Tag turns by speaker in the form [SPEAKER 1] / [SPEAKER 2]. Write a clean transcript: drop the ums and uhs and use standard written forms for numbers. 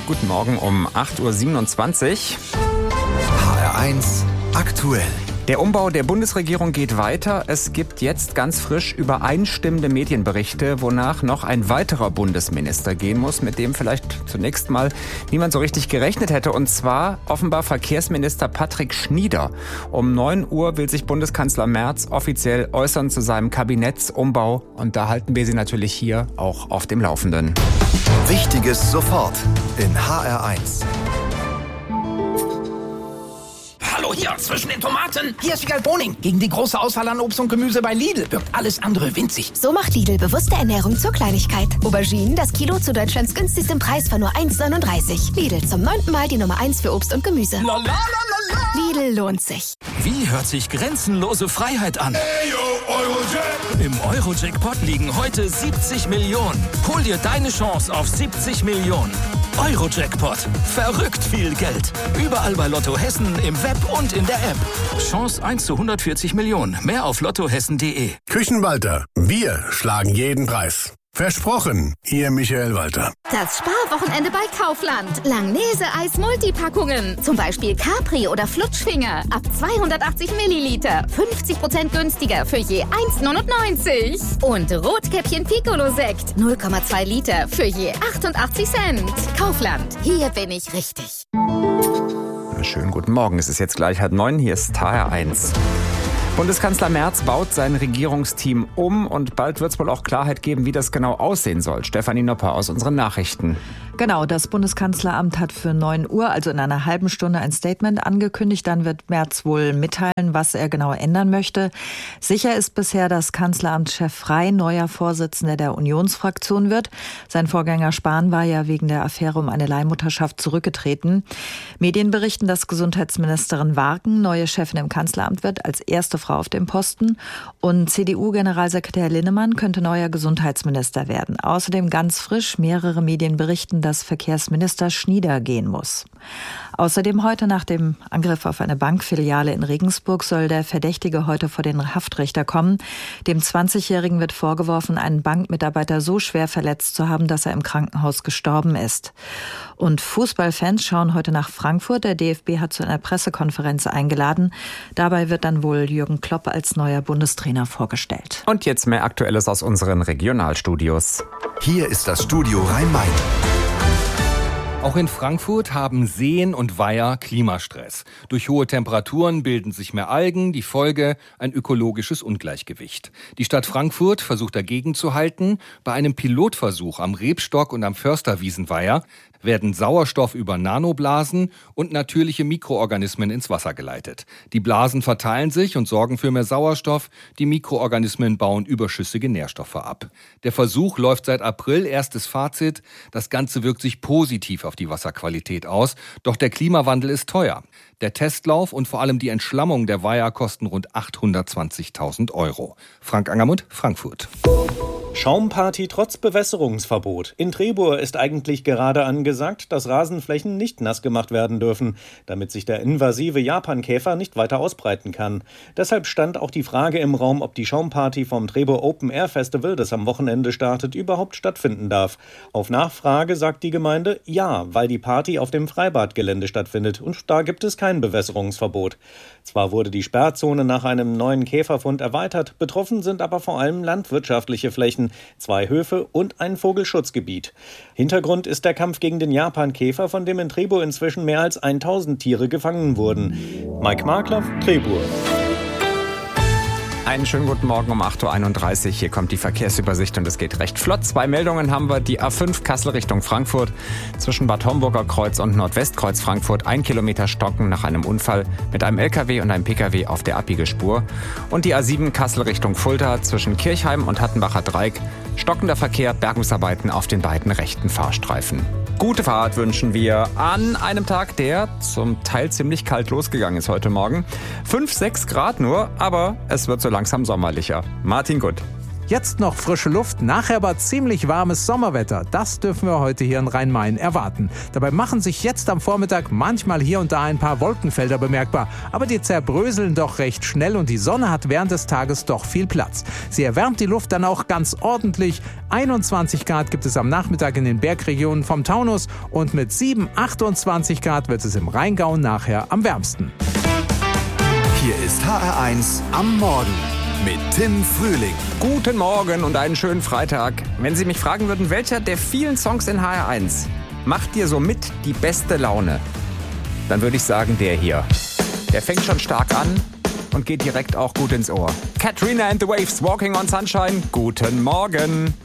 [SPEAKER 1] Guten Morgen um 8.27 Uhr.
[SPEAKER 2] HR1 aktuell.
[SPEAKER 1] Der Umbau der Bundesregierung geht weiter. Es gibt jetzt ganz frisch übereinstimmende Medienberichte, wonach noch ein weiterer Bundesminister gehen muss, mit dem vielleicht zunächst mal niemand so richtig gerechnet hätte. Und zwar offenbar Verkehrsminister Patrick Schnieder. Um 9 Uhr will sich Bundeskanzler Merz offiziell äußern zu seinem Kabinettsumbau. Und da halten wir Sie natürlich hier auch auf dem Laufenden.
[SPEAKER 2] Wichtiges sofort in HR1.
[SPEAKER 3] Hallo hier, zwischen den Tomaten. Hier ist Wiegald Boning. Gegen die große Auswahl an Obst und Gemüse bei Lidl wirkt alles andere winzig.
[SPEAKER 4] So macht Lidl bewusste Ernährung zur Kleinigkeit. Auberginen, das Kilo zu Deutschlands günstigsten Preis von nur 1,39. Lidl, zum 9. Mal die Nummer 1 für Obst und Gemüse. Lidl lohnt sich.
[SPEAKER 5] Wie hört sich grenzenlose Freiheit an? Im Euro-Jackpot liegen heute 70 Millionen. Hol dir deine Chance auf 70 Millionen. Euro-Jackpot. Verrückt viel Geld. Überall bei Lotto Hessen, im Web und in der App. Chance 1 zu 140 Millionen. Mehr auf lottohessen.de.
[SPEAKER 6] Küchenwalter. Wir schlagen jeden Preis. Versprochen, Ihr Michael Walter.
[SPEAKER 7] Das Sparwochenende bei Kaufland. Langnese-Eis Multipackungen. Zum Beispiel Capri oder Flutschfinger. Ab 280 Milliliter. 50% günstiger für je 1,99. Und Rotkäppchen Piccolo-Sekt. 0,2 Liter für je 88 Cent. Kaufland. Hier bin ich richtig.
[SPEAKER 1] Schönen guten Morgen. Es ist jetzt gleich 8:30. Hier ist HR1. Bundeskanzler Merz baut sein Regierungsteam um und bald wird es wohl auch Klarheit geben, wie das genau aussehen soll. Stefanie Nopper aus unseren Nachrichten.
[SPEAKER 8] Genau, das Bundeskanzleramt hat für 9 Uhr, also in einer halben Stunde, ein Statement angekündigt. Dann wird Merz wohl mitteilen, was er genau ändern möchte. Sicher ist bisher, dass Kanzleramtschef Frey neuer Vorsitzender der Unionsfraktion wird. Sein Vorgänger Spahn war ja wegen der Affäre um eine Leihmutterschaft zurückgetreten. Medien berichten, dass Gesundheitsministerin Warken neue Chefin im Kanzleramt wird, als erste Frau auf dem Posten. Und CDU-Generalsekretär Linnemann könnte neuer Gesundheitsminister werden. Außerdem ganz frisch, mehrere Medien berichten, dass Verkehrsminister Schnieder gehen muss. Außerdem heute nach dem Angriff auf eine Bankfiliale in Regensburg soll der Verdächtige heute vor den Haftrichter kommen. Dem 20-Jährigen wird vorgeworfen, einen Bankmitarbeiter so schwer verletzt zu haben, dass er im Krankenhaus gestorben ist. Und Fußballfans schauen heute nach Frankfurt. Der DFB hat zu einer Pressekonferenz eingeladen. Dabei wird dann wohl Jürgen Klopp als neuer Bundestrainer vorgestellt.
[SPEAKER 1] Und jetzt mehr Aktuelles aus unseren Regionalstudios.
[SPEAKER 2] Hier ist das Studio Rhein-Main.
[SPEAKER 9] Auch in Frankfurt haben Seen und Weiher Klimastress. Durch hohe Temperaturen bilden sich mehr Algen, die Folge ein ökologisches Ungleichgewicht. Die Stadt Frankfurt versucht dagegen zu halten. Bei einem Pilotversuch am Rebstock und am Försterwiesenweiher werden Sauerstoff über Nanoblasen und natürliche Mikroorganismen ins Wasser geleitet. Die Blasen verteilen sich und sorgen für mehr Sauerstoff. Die Mikroorganismen bauen überschüssige Nährstoffe ab. Der Versuch läuft seit April. Erstes Fazit: Das Ganze wirkt sich positiv auf die Wasserqualität aus. Doch der Klimawandel ist teuer. Der Testlauf und vor allem die Entschlammung der Weiher kosten rund 820.000 €. Frank Angermund, Frankfurt.
[SPEAKER 10] Schaumparty trotz Bewässerungsverbot. In Trebur ist eigentlich gerade angesagt, dass Rasenflächen nicht nass gemacht werden dürfen, damit sich der invasive Japankäfer nicht weiter ausbreiten kann. Deshalb stand auch die Frage im Raum, ob die Schaumparty vom Trebur Open Air Festival, das am Wochenende startet, überhaupt stattfinden darf. Auf Nachfrage sagt die Gemeinde ja, weil die Party auf dem Freibadgelände stattfindet und da gibt es kein Bewässerungsverbot. Zwar wurde die Sperrzone nach einem neuen Käferfund erweitert, betroffen sind aber vor allem landwirtschaftliche Flächen, 2 Höfe und ein Vogelschutzgebiet. Hintergrund ist der Kampf gegen den Japankäfer, von dem in Trebur inzwischen mehr als 1000 Tiere gefangen wurden. Mike Markloff, Trebur.
[SPEAKER 1] Einen schönen guten Morgen um 8.31 Uhr. Hier kommt die Verkehrsübersicht und es geht recht flott. 2 Meldungen haben wir. Die A5 Kassel Richtung Frankfurt. Zwischen Bad Homburger Kreuz und Nordwestkreuz Frankfurt 1 Kilometer Stocken nach einem Unfall mit einem LKW und einem PKW auf der Abbiegespur. Und die A7 Kassel Richtung Fulda zwischen Kirchheim und Hattenbacher Dreieck. Stockender Verkehr, Bergungsarbeiten auf den beiden rechten Fahrstreifen. Gute Fahrt wünschen wir an einem Tag, der zum Teil ziemlich kalt losgegangen ist heute Morgen. 5, 6 Grad nur, aber es wird so langsam sommerlicher. Martin Gutt.
[SPEAKER 11] Jetzt noch frische Luft, nachher aber ziemlich warmes Sommerwetter. Das dürfen wir heute hier in Rhein-Main erwarten. Dabei machen sich jetzt am Vormittag manchmal hier und da ein paar Wolkenfelder bemerkbar. Aber die zerbröseln doch recht schnell und die Sonne hat während des Tages doch viel Platz. Sie erwärmt die Luft dann auch ganz ordentlich. 21 Grad gibt es am Nachmittag in den Bergregionen vom Taunus und mit 28 Grad wird es im Rheingau nachher am wärmsten.
[SPEAKER 2] Hier ist HR1 am Morgen mit Tim Frühling.
[SPEAKER 1] Guten Morgen und einen schönen Freitag. Wenn Sie mich fragen würden, welcher der vielen Songs in HR1 macht dir so mit die beste Laune, dann würde ich sagen, der hier. Der fängt schon stark an und geht direkt auch gut ins Ohr. Katrina and the Waves, Walking on Sunshine. Guten Morgen.